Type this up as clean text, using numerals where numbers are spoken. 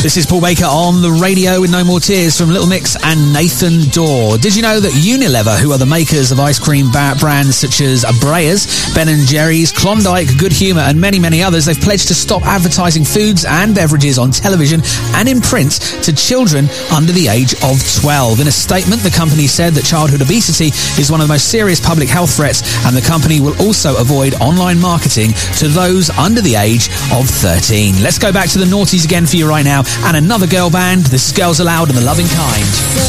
This is Paul Baker on the radio with No More Tears from Little Mix and Nathan Dawe. Did you know that Unilever, who are the makers of ice cream brands such as Breyers, Ben & Jerry's, Klondike, Good Humour and many, many others, they've pledged to stop advertising foods and beverages on television and in print to children under the age of 12. In a statement, the company said that childhood obesity is one of the most serious public health threats, and the company will also avoid online marketing to those under the age of 13. Let's go back to the noughties again for you right now, and another girl band. This is Girls Aloud and The Loving Kind.